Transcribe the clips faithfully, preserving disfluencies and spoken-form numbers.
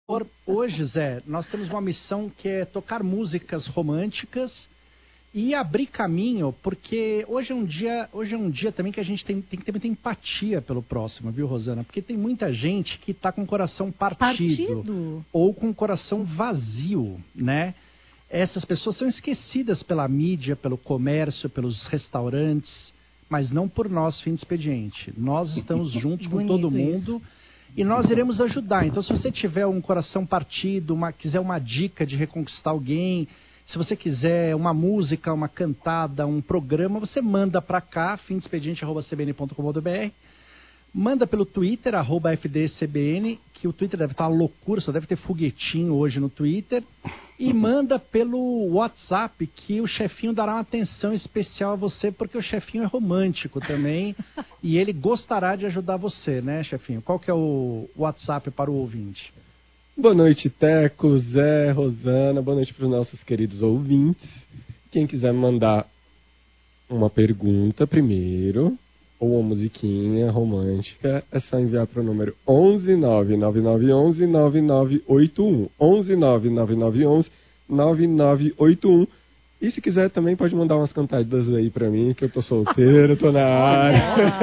Hoje, Zé, nós temos uma missão que é tocar músicas românticas e abrir caminho, porque hoje é um dia, hoje é um dia também que a gente tem, tem que ter muita empatia pelo próximo, viu, Rosana? Porque tem muita gente que está com o coração partido, partido ou com o coração vazio, né? Essas pessoas são esquecidas pela mídia, pelo comércio, pelos restaurantes, mas não por nós, fim de expediente. Nós estamos juntos com todo mundo. Isso. E nós iremos ajudar. Então, se você tiver um coração partido, uma, quiser uma dica de reconquistar alguém, se você quiser uma música, uma cantada, um programa, você manda para cá, fim de expediente arroba c b n ponto com ponto b r. Manda pelo Twitter, arroba f d c b n, que o Twitter deve estar uma loucura, só deve ter foguetinho hoje no Twitter. E manda pelo WhatsApp, que o chefinho dará uma atenção especial a você, porque o chefinho é romântico também. E ele gostará de ajudar você, né, chefinho? Qual que é o WhatsApp para o ouvinte? Boa noite, Teco, Zé, Rosana. Boa noite para os nossos queridos ouvintes. Quem quiser mandar uma pergunta primeiro, ou uma musiquinha romântica, é só enviar para o número onze nove nove nove onze nove nove oito um. onze nove nove nove onze nove nove oito um. E se quiser também pode mandar umas cantadas aí pra mim, que eu tô solteiro, tô na área.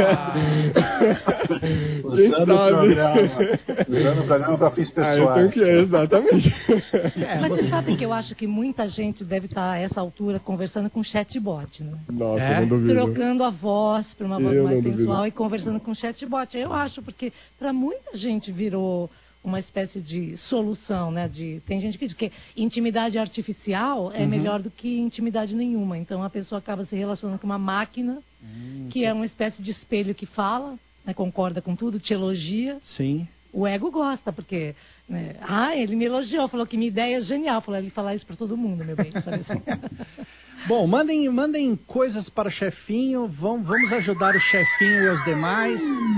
Usando o programa. Usando o programa pra fins pessoais. Ah, eu tenho que é, exatamente. É, mas você sabe que eu acho que muita gente deve estar a essa altura conversando com chatbot, né? Nossa, é? não duvido. Trocando a voz para uma voz eu mais sensual duvido. E conversando com chatbot. Eu acho, porque para muita gente virou uma espécie de solução, né? De, tem gente que diz que intimidade artificial é uhum. melhor do que intimidade nenhuma. Então a pessoa acaba se relacionando com uma máquina, hum, que é uma espécie de espelho que fala, né? Concorda com tudo, te elogia. Sim. O ego gosta, porque... Né? Ah, ele me elogiou, falou que minha ideia é genial. Falou, ele falar isso para todo mundo, meu bem. Assim. Bom, mandem, mandem coisas para o chefinho, vamos, vamos ajudar o chefinho e os demais.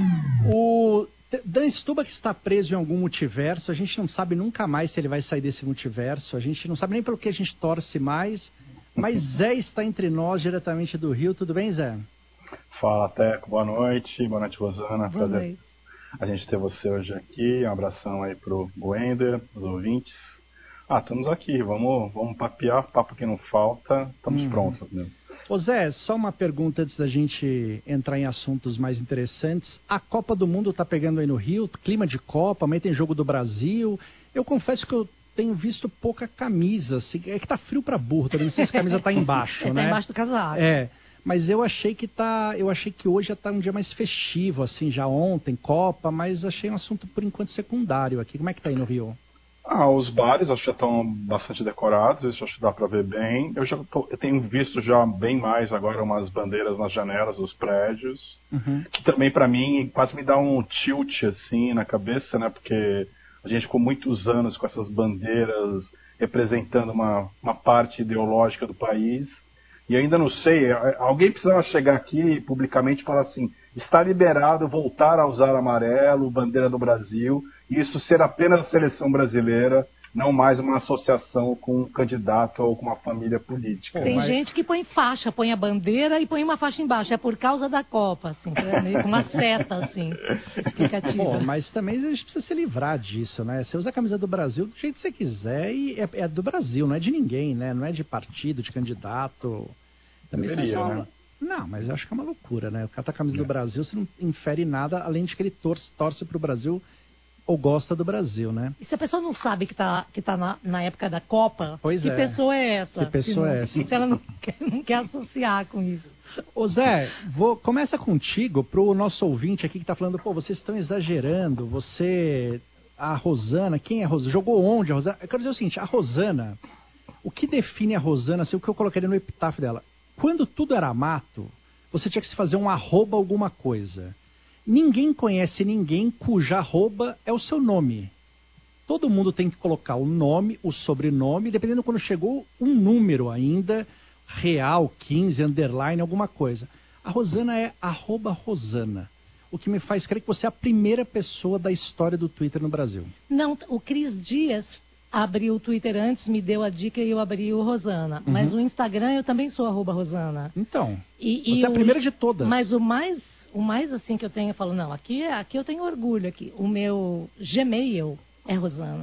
O... Dan Stuba, que está preso em algum multiverso, a gente não sabe nunca mais se ele vai sair desse multiverso, a gente não sabe nem pelo que a gente torce mais, mas Zé está entre nós, diretamente do Rio. Tudo bem, Zé? Fala, Teco, boa noite, boa noite, Rosana. Boa noite. A gente ter você hoje aqui, um abração aí pro Wender, os ouvintes. Ah, estamos aqui, vamos, vamos papear, papo que não falta, estamos hum. prontos mesmo. Ô Zé, só uma pergunta antes da gente entrar em assuntos mais interessantes. A Copa do Mundo tá pegando aí no Rio, clima de Copa, amanhã tem jogo do Brasil. Eu confesso que eu tenho visto pouca camisa, assim, é que tá frio pra burro, também não sei se a camisa tá embaixo, é, né? Tá embaixo do casaco. É, mas eu achei que tá, eu achei que hoje já tá um dia mais festivo, assim, já ontem, Copa, mas achei um assunto por enquanto secundário aqui. Como é que tá aí no Rio? Ah, os bares acho que já estão bastante decorados, isso acho que dá para ver bem. Eu já tô, eu tenho visto já bem mais agora umas bandeiras nas janelas dos prédios, uhum. que também para mim quase me dá um tilt assim na cabeça, né? Porque a gente ficou muitos anos com essas bandeiras representando uma, uma parte ideológica do país. E ainda não sei, alguém precisava chegar aqui publicamente e falar assim, está liberado voltar a usar amarelo, bandeira do Brasil, e isso ser apenas a seleção brasileira, não mais uma associação com um candidato ou com uma família política. Tem Mas... gente que põe faixa, põe a bandeira e põe uma faixa embaixo, é por causa da Copa, assim, é meio com uma seta, assim, explicativa. Bom, mas também a gente precisa se livrar disso, né? Você usa a camisa do Brasil do jeito que você quiser e é, é do Brasil, não é de ninguém, né? Não é de partido, de candidato. Também Deveria, só... né? Não, mas eu acho que é uma loucura, né? O cara tá a camisa é. do Brasil, você não infere nada, além de que ele torce, torce pro Brasil ou gosta do Brasil, né? E se a pessoa não sabe que tá, que tá na, na época da Copa, pois que é. pessoa é essa? Que pessoa se não, é essa? Se ela não quer, não quer associar com isso. Ô Zé, vou, começa contigo, pro nosso ouvinte aqui que tá falando, pô, vocês estão exagerando, você, a Rosana, quem é a Rosana? Jogou onde a Rosana? Eu quero dizer o seguinte, a Rosana, o que define a Rosana, assim, o que eu colocaria no epitáfio dela? Quando tudo era mato, você tinha que se fazer um arroba alguma coisa. Ninguém conhece ninguém cuja arroba é o seu nome. Todo mundo tem que colocar o nome, o sobrenome, dependendo quando chegou, um número ainda, real, quinze, underline, alguma coisa. A Rosana é arroba Rosana. O que me faz crer que você é a primeira pessoa da história do Twitter no Brasil. Não, o Cris Dias abriu o Twitter antes, me deu a dica e eu abri o Rosana. Uhum. Mas o Instagram eu também sou arroba Rosana. Então, e, você e é a o, primeira de todas. Mas o mais, o mais assim que eu tenho, eu falo, não, aqui, aqui eu tenho orgulho. Aqui. O meu Gmail é Rosana.